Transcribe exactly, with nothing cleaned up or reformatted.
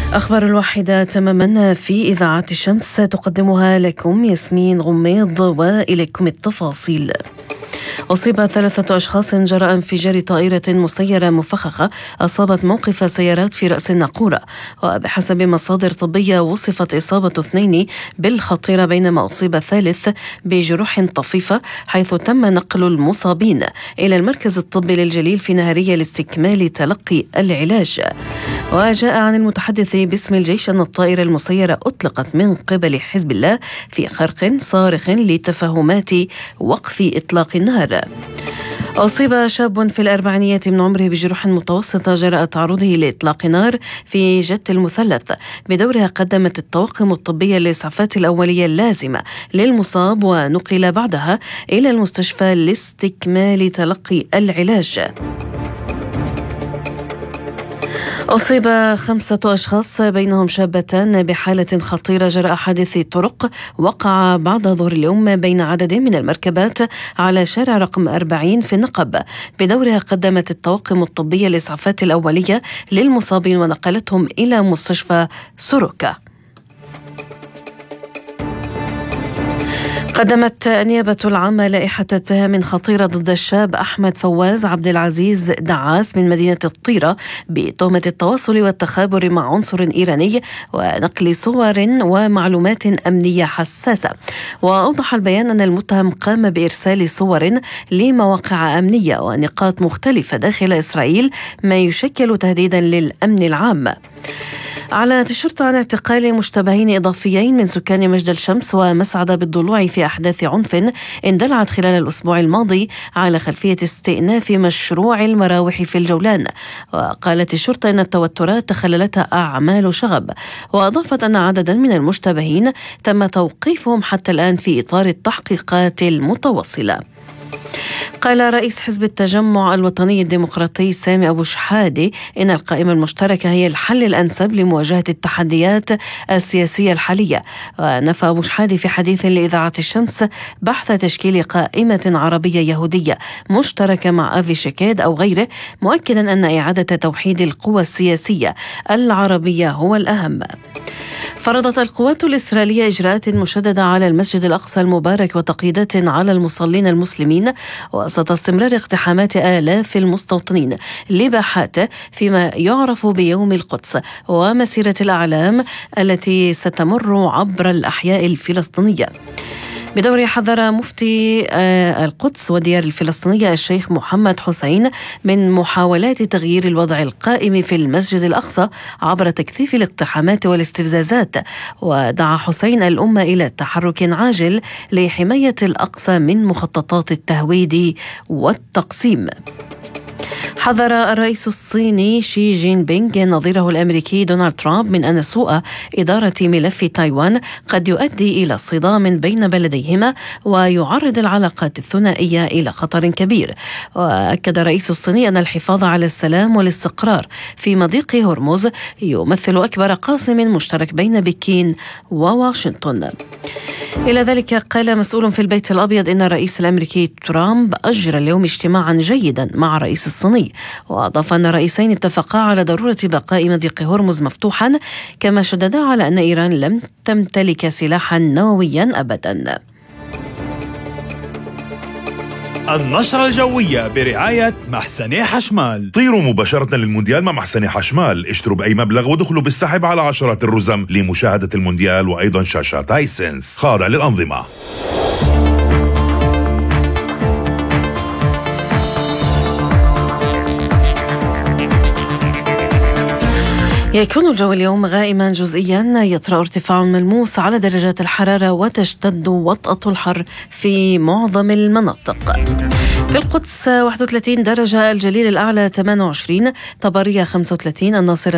أخبار الواحدة تماما في إذاعة الشمس تقدمها لكم ياسمين غميض، وإليكم التفاصيل. أصيب ثلاثة أشخاص جراء انفجار طائرة مسيرة مفخخة أصابت موقف سيارات في رأس الناقورة، وبحسب مصادر طبية وصفت إصابة اثنين بالخطيرة بينما أصيب الثالث بجروح طفيفة، حيث تم نقل المصابين إلى المركز الطبي للجليل في نهرية لاستكمال تلقي العلاج. وجاء عن المتحدث باسم الجيش أن الطائرة المسيرة أطلقت من قبل حزب الله في خرق صارخ لتفاهمات وقف إطلاق النار. أصيب شاب في الأربعينيات من عمره بجروح متوسطة جراء تعرضه لإطلاق نار في جت المثلث، بدورها قدمت الطواقم الطبية الإسعافات الأولية اللازمة للمصاب ونقل بعدها إلى المستشفى لاستكمال تلقي العلاج. أصيب خمسة أشخاص بينهم شابتان بحالة خطيرة جراء حادث طرق وقع بعد ظهر اليوم بين عدد من المركبات على شارع رقم أربعين في النقب، بدورها قدمت الطواقم الطبية الإسعافات الأولية للمصابين ونقلتهم إلى مستشفى سروكا. قدمت النيابة العامة لائحة اتهام خطيرة ضد الشاب أحمد فواز عبد العزيز دعاس من مدينة الطيرة بتهمة التواصل والتخابر مع عنصر إيراني ونقل صور ومعلومات أمنية حساسة. وأوضح البيان أن المتهم قام بإرسال صور لمواقع أمنية ونقاط مختلفة داخل إسرائيل، ما يشكل تهديدا للأمن العام. أعلنت الشرطة عن اعتقال مشتبهين إضافيين من سكان مجد الشمس ومسعد بالضلوع في أحداث عنف اندلعت خلال الأسبوع الماضي على خلفية استئناف مشروع المراوح في الجولان. وقالت الشرطة أن التوترات تخللتها أعمال شغب، وأضافت أن عددا من المشتبهين تم توقيفهم حتى الآن في إطار التحقيقات المتواصلة. قال رئيس حزب التجمع الوطني الديمقراطي سامي أبو شحادة إن القائمة المشتركة هي الحل الأنسب لمواجهة التحديات السياسية الحالية. ونفى أبو شحادة في حديث لإذاعة الشمس بحث تشكيل قائمة عربية يهودية مشتركة مع أفي شكاد أو غيره، مؤكدا أن إعادة توحيد القوى السياسية العربية هو الأهم. فرضت القوات الإسرائيلية إجراءات مشددة على المسجد الأقصى المبارك وتقييدات على المصلين المسلمين وسط استمرار اقتحامات آلاف المستوطنين لباحات فيما يعرف بيوم القدس ومسيرة الأعلام التي ستمر عبر الأحياء الفلسطينية. بدوره حذر مفتي القدس والديار الفلسطينية الشيخ محمد حسين من محاولات تغيير الوضع القائم في المسجد الأقصى عبر تكثيف الاقتحامات والاستفزازات، ودعا حسين الأمة إلى تحرك عاجل لحماية الأقصى من مخططات التهويد والتقسيم. حذر الرئيس الصيني شي جين بينغ نظيره الأمريكي دونالد ترامب من أن سوء إدارة ملف تايوان قد يؤدي إلى صدام بين بلديهما ويعرض العلاقات الثنائية إلى خطر كبير. وأكد الرئيس الصيني أن الحفاظ على السلام والاستقرار في مضيق هرمز يمثل أكبر قاسم مشترك بين بكين وواشنطن. إلى ذلك قال مسؤول في البيت الأبيض إن الرئيس الأمريكي ترامب أجرى اليوم اجتماعا جيدا مع الرئيس الصيني، وأضاف أن الرئيسين اتفقا على ضرورة بقاء مضيق هرمز مفتوحا، كما شددا على أن إيران لم تمتلك سلاحا نوويا أبدا. النشرة الجوية برعاية محسني حشمال. طيروا مباشرة للمونديال مع محسني حشمال، اشتروا بأي مبلغ ودخلوا بالسحب على عشرات الرزم لمشاهدة المونديال وأيضا شاشات هايسنس خاضع للأنظمة. يكون الجو اليوم غائما جزئيا، يطرأ ارتفاع ملموس على درجات الحرارة وتشتد وطأة الحر في معظم المناطق. في القدس واحد وثلاثين درجة، الجليل الأعلى ثمانية وعشرين، طبرية خمسة وثلاثين، الناصرة